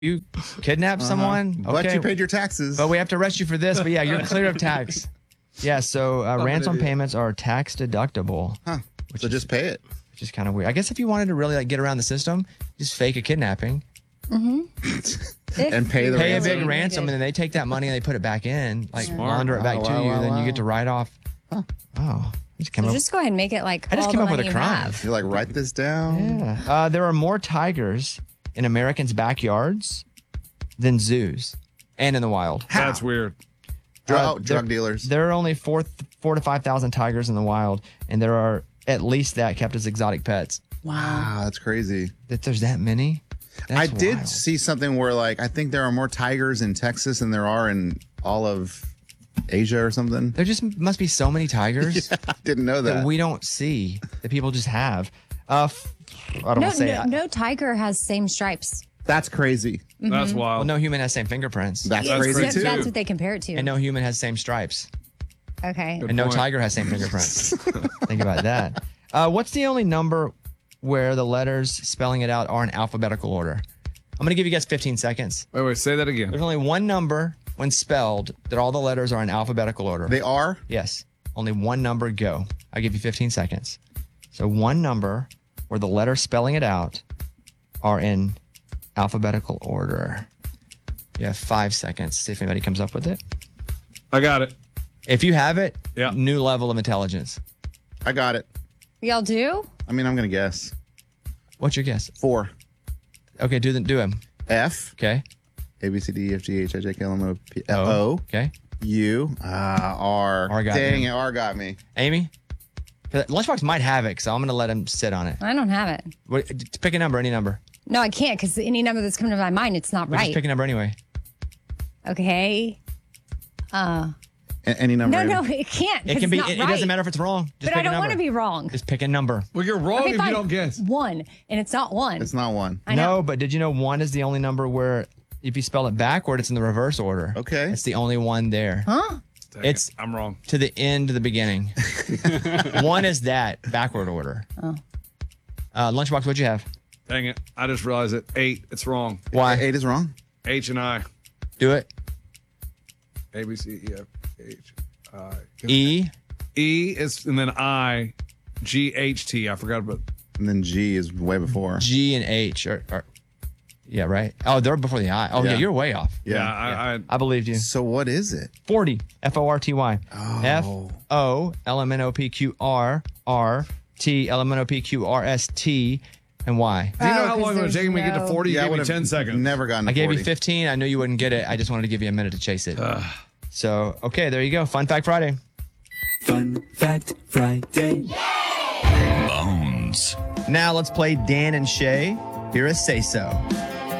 You kidnapped someone? But you paid your taxes. But we have to arrest you for this. But yeah, you're clear of tax. Yeah, so ransom payments are tax deductible. Huh. So just pay it. Which is kind of weird. I guess if you wanted to really get around the system, just fake a kidnapping. And pay the Pay ransom. a big ransom, and then they take that money and they put it back in, launder it back to you, then you get to write off. Oh, Just go ahead and make it like I just all came the up with a money you crime. have. You're like, write this down. Yeah. There are more tigers in Americans' backyards than zoos and in the wild. That's weird. Drug dealers. There are only 4,000 to 5,000 tigers in the wild, and there are at least that kept as exotic pets. Wow, that's crazy. That there's that many? I That's did wild. see something where, like, I think there are more tigers in Texas than there are in all of Asia or something. There just must be so many tigers I didn't know that. that we don't see, that people just have. I don't want to say it. No tiger has same stripes. That's crazy. That's wild. Well, no human has same fingerprints. That's That's crazy crazy too. That's what they compare it to. And no human has same stripes. Okay. And no point. tiger has same fingerprints. Think about that. What's the only number where the letters spelling it out are in alphabetical order? I'm going to give you guys 15 seconds. Wait, say that again. There's only one number when spelled that all the letters are in alphabetical order. They are? Yes. Only one number, go. I'll give you 15 seconds. So one number where the letters spelling it out are in alphabetical order. You have 5 seconds. See if anybody comes up with it. I got it. If you have it, Yeah. new level of intelligence. I got it. Y'all do? I mean, I'm going to guess. What's your guess? 4. Okay, do him. F. Okay. A, B, C, D, E, F, G, H, I, J, K, L, M, O, P, O. O. Okay. U. R. R got Dang me. it, R got me. Amy? Lunchbox might have it, so I'm going to let him sit on it. I don't have it. Pick a number, any number. No, I can't because any number that's coming to my mind, it's not But Just right. pick a number anyway. Okay. Any number. No, it can't. It can be. It's not It right. doesn't matter if it's wrong. Just But I pick a don't want to number. be wrong. Just pick a number. Well, you're wrong Okay, if fine. you don't guess. 1, and it's not 1. It's not 1. I know. No, but did you know 1 is the only number where if you spell it backward, it's in the reverse order. Okay. It's the only one there. Huh? Dang It's- it. I'm wrong. To the end to the beginning. 1 is that backward order. Oh. Lunchbox, what'd you have? Dang it. I just realized it. 8. It's wrong. Why? 8 is wrong. H and I. Do it. A, B, C, E, F, H, I. E. E is, and then I. G, H, T. I forgot about. And then G is way before. G and H are yeah, right? Oh, they're before the I. Oh, yeah, Yeah. you're way off. Yeah, I believed you. So what is it? 40. Forty. Oh. FOLMNOPQRRT LMNOPQRST and Y. Do you know Oh, how 'cause long it would there's take me to get to no- 40? You I gave me would've 10 seconds. Never gotten to I gave 40. you 15. I knew you wouldn't get it. I just wanted to give you a minute to chase it. So, okay, there you go. Fun Fact Friday. Fun Fact Friday. Bones. Now let's play Dan and Shay. Here is Say So.